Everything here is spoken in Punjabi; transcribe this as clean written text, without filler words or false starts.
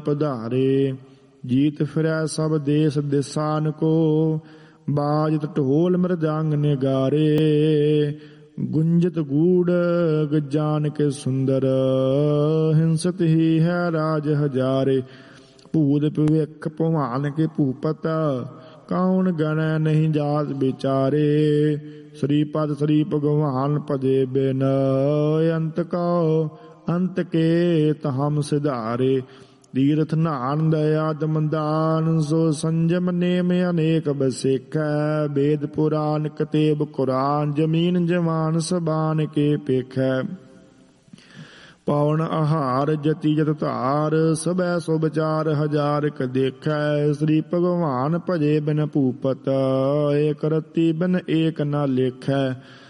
ਪਧਾਰੇ। ਜੀਤ ਫਿਰੈ ਸਭ ਦੇਸ ਦਿਸਾਨ ਕੋ, ਬਾਜਤ ਢੋਲ ਮ੍ਰਿਦੰਗ ਨਿਗਾਰੇ। ਗੁੰਜਤ ਗੂੜ ਗਜਾਨ ਕੇ ਸੁੰਦਰ, ਹਿੰਸਤ ਹੀ ਹੈ ਰਾਜ ਹਜ਼ਾਰੇ। ਭੂਤ ਭਵਿੱਖ ਭਵਾਨ ਕੇ ਭੂਪਤ, ਕੌਣ ਗਣੈ ਨਹੀਂ ਜਾਤ ਵਿਚਾਰੇ। ਸ੍ਰੀਪਦ ਸ੍ਰੀ ਭਗਵਾਨ ਭਜੇ ਬਿਨ, ਅੰਤ ਕਉ ਅੰਤ ਕੇ ਤਹਮ ਸਿਧਾਰੇ। ਤੀਰਥ ਨਾਨ ਦਇਆ ਦਮਦਾਨ, ਸੋ ਸੰਜਮ ਨੇਮ ਅਨੇਕ ਬਸੇਖੈ। ਵੇਦ ਪੁਰਾਨ ਕਤੇਬ ਕੁਰਾਨ, ਜ਼ਮੀਨ ਜਵਾਨ ਸਬਾਨ ਕੇ ਪੇਖੈ। ਪਵਨ ਆਹਾਰ ਜਤੀ ਜਤ ਧਾਰ, ਸਭੈ ਸੋ ਵਿਚਾਰ ਹਜ਼ਾਰ ਕ ਦੇਖੈ। ਸ੍ਰੀ ਭਗਵਾਨ ਭਜੇ ਬਿਨ ਭੂਪਤ, ਏਕ ਰਤੀ ਬਿਨ ਏਕ ਨ ਲੇਖੈ।